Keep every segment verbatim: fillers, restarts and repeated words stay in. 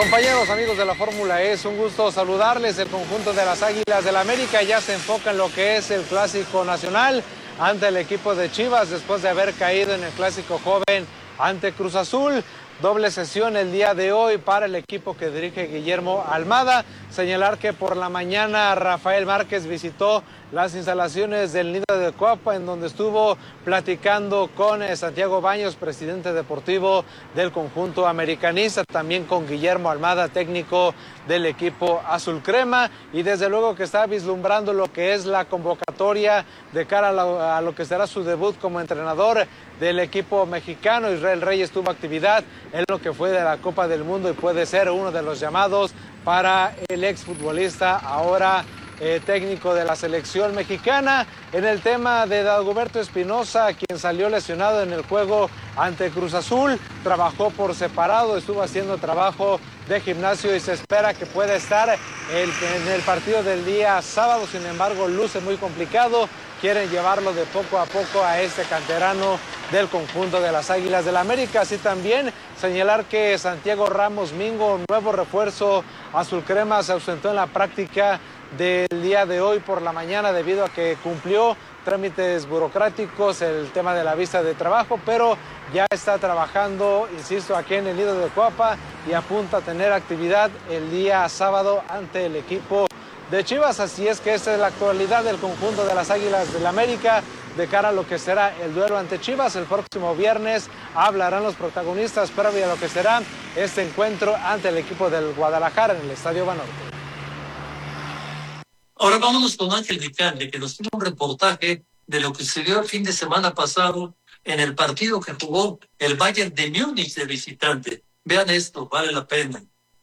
Compañeros, amigos de la Fórmula E, es un gusto saludarles. El conjunto de las Águilas del América ya se enfoca en lo que es el Clásico Nacional ante el equipo de Chivas después de haber caído en el Clásico Joven ante Cruz Azul. Doble sesión el día de hoy para el equipo que dirige Guillermo Almada. Señalar que por la mañana Rafael Márquez visitó las instalaciones del Nido de Cuapa, en donde estuvo platicando con Santiago Baños, presidente deportivo del conjunto americanista, también con Guillermo Almada, técnico del equipo azul crema, y desde luego que está vislumbrando lo que es la convocatoria de cara a lo, a lo que será su debut como entrenador del equipo mexicano. Israel Reyes tuvo actividad en lo que fue de la Copa del Mundo y puede ser uno de los llamados para el exfutbolista, ahora eh, técnico de la selección mexicana. En el tema de Dagoberto Espinosa, quien salió lesionado en el juego ante Cruz Azul, trabajó por separado, estuvo haciendo trabajo de gimnasio y se espera que pueda estar el, en el partido del día sábado. Sin embargo, luce muy complicado. Quieren llevarlo de poco a poco a este canterano del conjunto de las Águilas del América. Así también señalar que Santiago Ramos Mingo, nuevo refuerzo azul crema, se ausentó en la práctica del día de hoy por la mañana debido a que cumplió trámites burocráticos, el tema de la visa de trabajo, pero ya está trabajando, insisto, aquí en el Nido de Cuapa y apunta a tener actividad el día sábado ante el equipo de Chivas. Así es que esta es la actualidad del conjunto de las Águilas del América de cara a lo que será el duelo ante Chivas. El próximo viernes hablarán los protagonistas previo a lo que será este encuentro ante el equipo del Guadalajara en el Estadio Banorte. Ahora vámonos con Ángel Ricalle, que nos tiene un reportaje de lo que se dio el fin de semana pasado en el partido que jugó el Bayern de Múnich de visitante. Vean esto, vale la pena.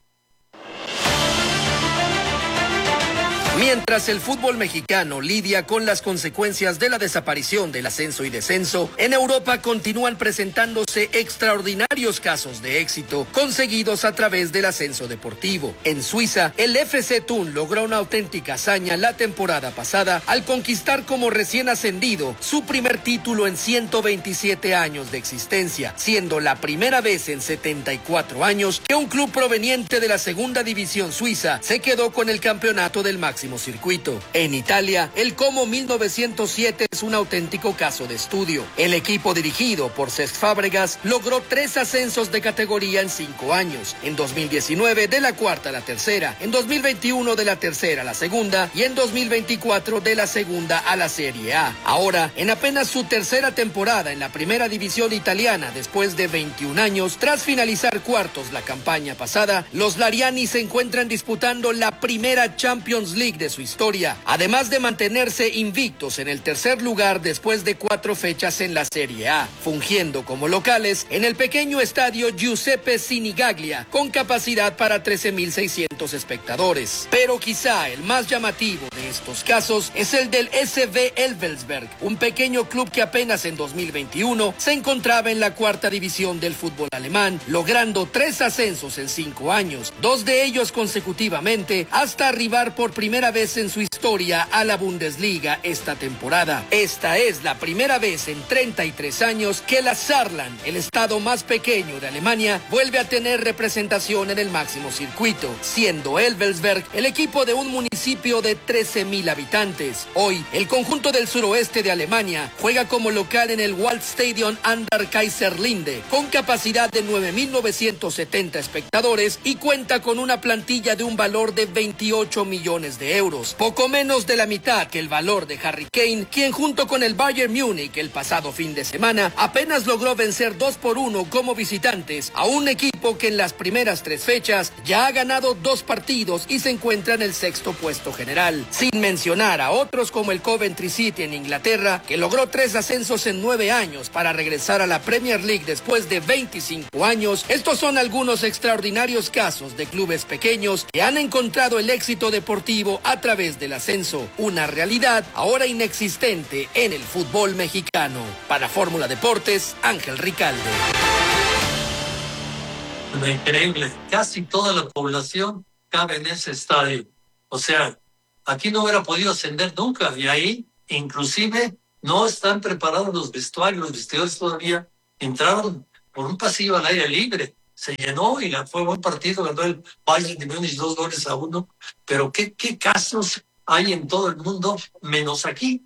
Mientras el fútbol mexicano lidia con las consecuencias de la desaparición del ascenso y descenso, en Europa continúan presentándose extraordinarios casos de éxito conseguidos a través del ascenso deportivo. En Suiza, el F C Thun logró una auténtica hazaña la temporada pasada al conquistar como recién ascendido su primer título en ciento veintisiete años de existencia, siendo la primera vez en setenta y cuatro años que un club proveniente de la segunda división suiza se quedó con el campeonato del máximo circuito. En Italia, el Como mil novecientos siete es un auténtico caso de estudio. El equipo dirigido por Cesc Fábregas logró tres ascensos de categoría en cinco años. En dos mil diecinueve de la cuarta a la tercera, en dos mil veintiuno de la tercera a la segunda y en dos mil veinticuatro de la segunda a la Serie A. Ahora, en apenas su tercera temporada en la primera división italiana después de veintiún años, tras finalizar cuartos la campaña pasada, los Lariani se encuentran disputando la primera Champions League de su historia, además de mantenerse invictos en el tercer lugar después de cuatro fechas en la Serie A, fungiendo como locales en el pequeño estadio Giuseppe Sinigaglia, con capacidad para trece mil seiscientos espectadores. Pero quizá el más llamativo de estos casos es el del S V Elversberg, un pequeño club que apenas en dos mil veintiuno se encontraba en la cuarta división del fútbol alemán, logrando tres ascensos en cinco años, dos de ellos consecutivamente, hasta arribar por primera vez en su historia a la Bundesliga esta temporada. Esta es la primera vez en treinta y tres años que la Saarland, el estado más pequeño de Alemania, vuelve a tener representación en el máximo circuito, siendo Elversberg el equipo de un municipio de trece mil habitantes. Hoy, el conjunto del suroeste de Alemania juega como local en el Waldstadion an der Kaiserlinde, con capacidad de nueve mil novecientos setenta espectadores y cuenta con una plantilla de un valor de veintiocho millones de euros, poco menos de la mitad que el valor de Harry Kane, quien junto con el Bayern Múnich el pasado fin de semana apenas logró vencer dos por uno como visitantes a un equipo que en las primeras tres fechas ya ha ganado dos partidos y se encuentra en el sexto puesto general, sin mencionar a otros como el Coventry City en Inglaterra, que logró tres ascensos en nueve años para regresar a la Premier League después de veinticinco años. Estos son algunos extraordinarios casos de clubes pequeños que han encontrado el éxito deportivo a través del ascenso, una realidad ahora inexistente en el fútbol mexicano. Para Fórmula Deportes, Ángel Ricalde. Increíble, casi toda la población cabe en ese estadio. O sea, aquí no hubiera podido ascender nunca, y ahí inclusive no están preparados los vestuarios, los vestidores todavía entraron por un pasillo al aire libre. se llenó y fue buen partido, ganó el Bayern de Múnich dos goles a uno, pero ¿qué, qué casos hay en todo el mundo menos aquí?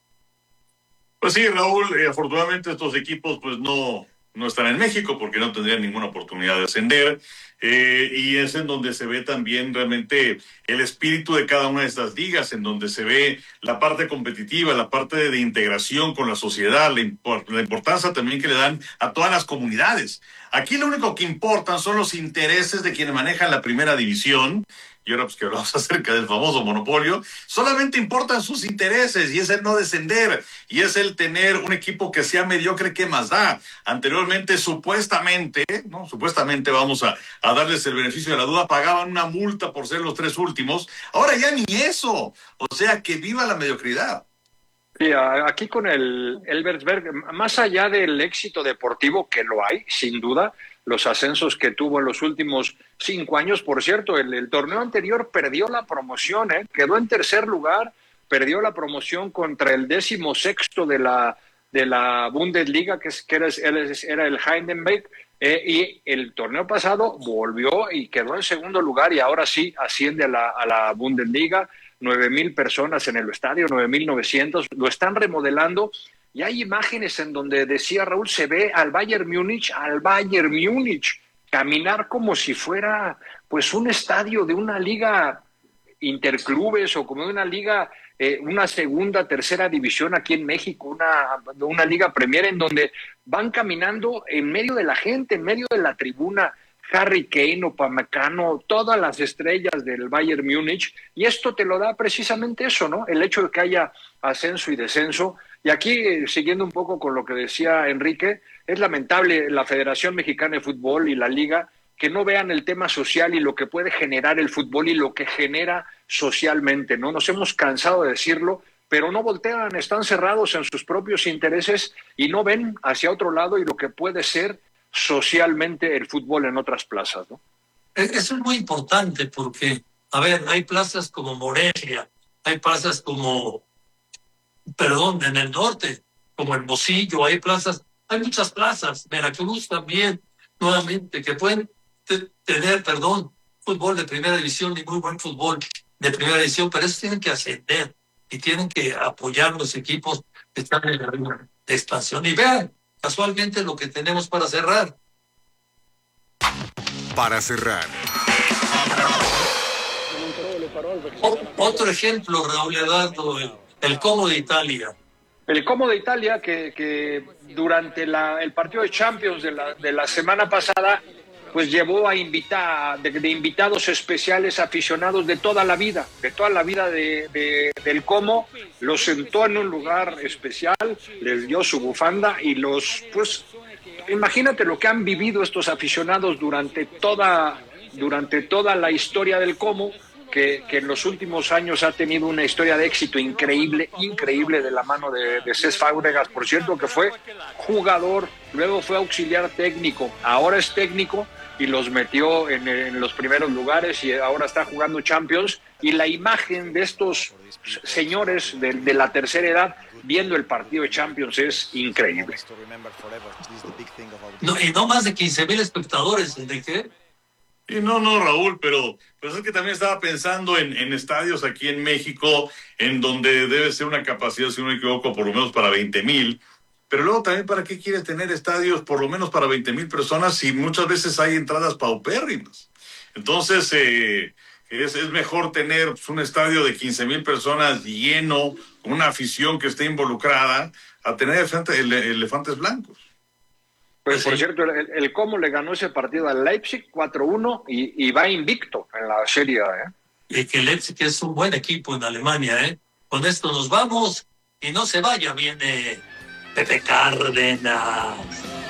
Pues sí, Raúl, eh, afortunadamente estos equipos pues no, no están en México porque no tendrían ninguna oportunidad de ascender, eh, y es en donde se ve también realmente el espíritu de cada una de estas ligas, en donde se ve la parte competitiva, la parte de, de integración con la sociedad, la, import, la importancia también que le dan a todas las comunidades. Aquí lo único que importan son los intereses de quienes manejan la primera división. Y ahora pues que hablamos acerca del famoso monopolio, solamente importan sus intereses y es el no descender y es el tener un equipo que sea mediocre. ¿Qué más da? Anteriormente supuestamente, no, supuestamente vamos a, a darles el beneficio de la duda, pagaban una multa por ser los tres últimos, ahora ya ni eso, o sea que viva la mediocridad. Sí, aquí con el Elversberg, más allá del éxito deportivo, que lo hay, sin duda, los ascensos que tuvo en los últimos cinco años, por cierto, el, el torneo anterior perdió la promoción, ¿eh? Quedó en tercer lugar, perdió la promoción contra el décimo sexto de la, de la Bundesliga, que, es, que era, era el Heidenberg, eh, y el torneo pasado volvió y quedó en segundo lugar y ahora sí asciende a la, a la Bundesliga. nueve mil personas en el estadio, nueve mil novecientos, lo están remodelando y hay imágenes en donde decía Raúl, se ve al Bayern Múnich, al Bayern Múnich caminar como si fuera pues un estadio de una liga interclubes o como de una liga, eh, una segunda, tercera división aquí en México, una, una liga Premier en donde van caminando en medio de la gente, en medio de la tribuna. Harry Kane, Upamecano, todas las estrellas del Bayern Múnich, y esto te lo da precisamente eso, ¿no? El hecho de que haya ascenso y descenso. Y aquí, siguiendo un poco con lo que decía Enrique, es lamentable la Federación Mexicana de Fútbol y la Liga que no vean el tema social y lo que puede generar el fútbol y lo que genera socialmente, ¿no? Nos hemos cansado de decirlo, pero no voltean, están cerrados en sus propios intereses y no ven hacia otro lado y lo que puede ser socialmente el fútbol en otras plazas, ¿no? Eso es muy importante porque, a ver, hay plazas como Morelia, hay plazas como, perdón, en el norte, como Hermosillo, hay plazas, hay muchas plazas, Veracruz también, nuevamente, que pueden t- tener, perdón, fútbol de primera división y muy buen fútbol de primera división, pero eso tienen que ascender y tienen que apoyar los equipos que están en la expansión. Y vean, casualmente lo que tenemos para cerrar. Para cerrar. O, otro ejemplo, Raúl Eduardo, el, el Como de Italia. El Como de Italia que, que durante la, el partido de Champions de la, de la semana pasada pues llevó a invitar de, de invitados especiales aficionados de toda la vida, de toda la vida de, de, del Como, los sentó en un lugar especial, les dio su bufanda y los, pues, imagínate lo que han vivido estos aficionados durante toda, durante toda la historia del Como, que, que en los últimos años ha tenido una historia de éxito increíble, increíble de la mano de, de Cesc Fábregas, por cierto, que fue jugador, luego fue auxiliar técnico, ahora es técnico, y los metió en, en los primeros lugares y ahora está jugando Champions, y la imagen de estos señores de, de la tercera edad viendo el partido de Champions es increíble. No, y no más de quince mil espectadores, Enrique. Y no, no, Raúl, pero pues es que también estaba pensando en, en estadios aquí en México, en donde debe ser una capacidad, si no me equivoco, por lo menos para veinte mil. Pero luego también, ¿para qué quieres tener estadios por lo menos para veinte mil personas si muchas veces hay entradas paupérrimas? Entonces, eh, es, es mejor tener pues, un estadio de quince mil personas lleno, con una afición que esté involucrada, a tener elefante, ele, elefantes blancos. Pues, por cierto, el, el Como le ganó ese partido al Leipzig cuatro uno y, y va invicto en la Serie A, ¿eh? Y que el Leipzig es un buen equipo en Alemania, ¿eh? Con esto nos vamos y no se vaya, viene Pepe Cárdenas.